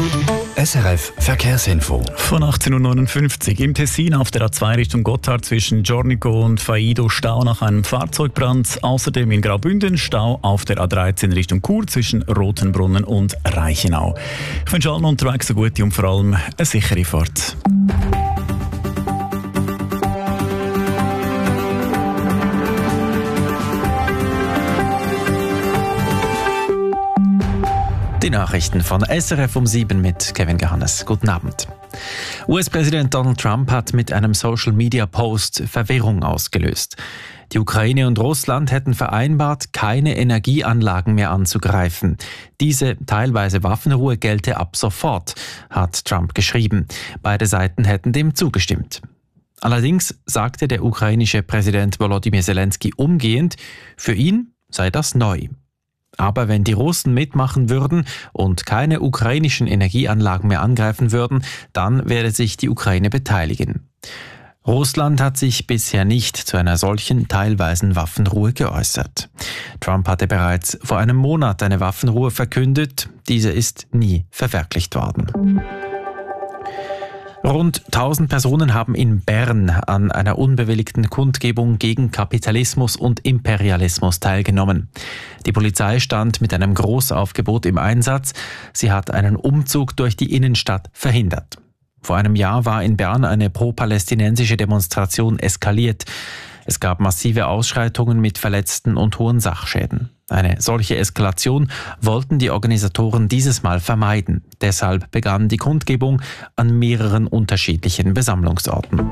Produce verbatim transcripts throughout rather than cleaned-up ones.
S R F Verkehrsinfo. Von achtzehn Uhr neunundfünfzig im Tessin auf der A zwei Richtung Gotthard zwischen Giornico und Faido Stau nach einem Fahrzeugbrand. Außerdem in Graubünden Stau auf der A dreizehn Richtung Chur zwischen Rotenbrunnen und Reichenau. Ich wünsche allen unterwegs eine gute und vor allem eine sichere Fahrt. Die Nachrichten von S R F um sieben mit Kevin Gahannes. Guten Abend. U S-Präsident Donald Trump hat mit einem Social-Media-Post Verwirrung ausgelöst. Die Ukraine und Russland hätten vereinbart, keine Energieanlagen mehr anzugreifen. Diese teilweise Waffenruhe gelte ab sofort, hat Trump geschrieben. Beide Seiten hätten dem zugestimmt. Allerdings sagte der ukrainische Präsident Volodymyr Zelensky umgehend, für ihn sei das neu. Aber wenn die Russen mitmachen würden und keine ukrainischen Energieanlagen mehr angreifen würden, dann werde sich die Ukraine beteiligen. Russland hat sich bisher nicht zu einer solchen teilweisen Waffenruhe geäußert. Trump hatte bereits vor einem Monat eine Waffenruhe verkündet. Diese ist nie verwirklicht worden. Rund tausend Personen haben in Bern an einer unbewilligten Kundgebung gegen Kapitalismus und Imperialismus teilgenommen. Die Polizei stand mit einem Großaufgebot im Einsatz. Sie hat einen Umzug durch die Innenstadt verhindert. Vor einem Jahr war in Bern eine pro-palästinensische Demonstration eskaliert. Es gab massive Ausschreitungen mit Verletzten und hohen Sachschäden. Eine solche Eskalation wollten die Organisatoren dieses Mal vermeiden. Deshalb begann die Kundgebung an mehreren unterschiedlichen Besammlungsorten.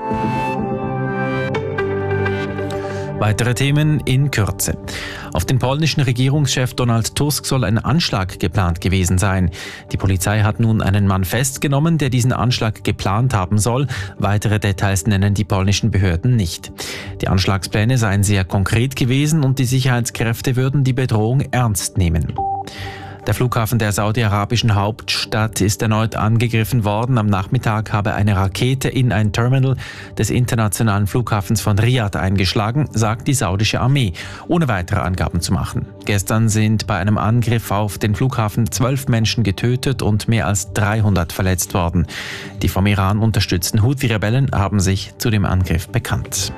Weitere Themen in Kürze. Auf den polnischen Regierungschef Donald Tusk soll ein Anschlag geplant gewesen sein. Die Polizei hat nun einen Mann festgenommen, der diesen Anschlag geplant haben soll. Weitere Details nennen die polnischen Behörden nicht. Die Anschlagspläne seien sehr konkret gewesen und die Sicherheitskräfte würden die Bedrohung ernst nehmen. Der Flughafen der saudi-arabischen Hauptstadt ist erneut angegriffen worden. Am Nachmittag habe eine Rakete in ein Terminal des internationalen Flughafens von Riyadh eingeschlagen, sagt die saudische Armee, ohne weitere Angaben zu machen. Gestern sind bei einem Angriff auf den Flughafen zwölf Menschen getötet und mehr als dreihundert verletzt worden. Die vom Iran unterstützten Houthi-Rebellen haben sich zu dem Angriff bekannt.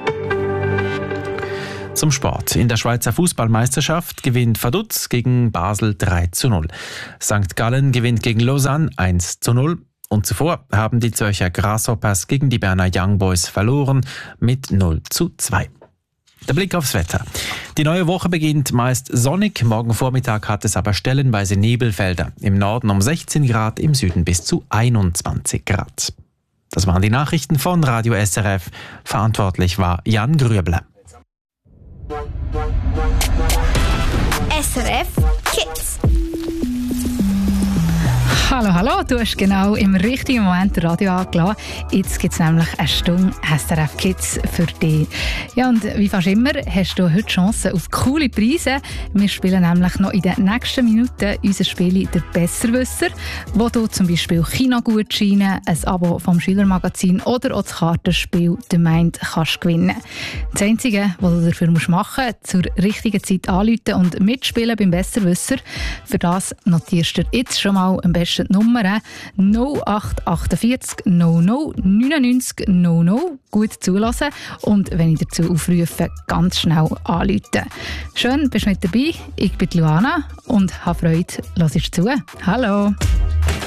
Zum Sport. In der Schweizer Fußballmeisterschaft gewinnt Vaduz gegen Basel drei zu null. Sankt Gallen gewinnt gegen Lausanne eins zu null. Und zuvor haben die Zürcher Grasshoppers gegen die Berner Young Boys verloren mit null zu zwei. Der Blick aufs Wetter. Die neue Woche beginnt meist sonnig. Morgen Vormittag hat es aber stellenweise Nebelfelder. Im Norden um sechzehn Grad, im Süden bis zu einundzwanzig Grad. Das waren die Nachrichten von Radio S R F. Verantwortlich war Jan Grüebler. S R F Kids. Hallo, hallo, du hast genau im richtigen Moment das Radio angelassen. Jetzt gibt es nämlich eine Stunde S R F Kids für dich. Ja, und wie fast immer hast du heute Chancen auf coole Preise. Wir spielen nämlich noch in den nächsten Minuten unser Spiel «Der Besserwisser», wo du zum Beispiel Kinogutscheine, ein Abo vom Schülermagazin oder auch das Kartenspiel «The Mind» kannst gewinnen. Das Einzige, was du dafür machen musst, zur richtigen Zeit anrufen und mitspielen beim «Besserwisser». Für das notierst du jetzt schon mal am besten die Nummer null acht vier acht null null neun neun null null. Gut zulassen und wenn ich dazu aufrufe, ganz schnell anrufen. Schön, bist du mit dabei. Ich bin Luana und habe Freude. Hörst zu. Hallo.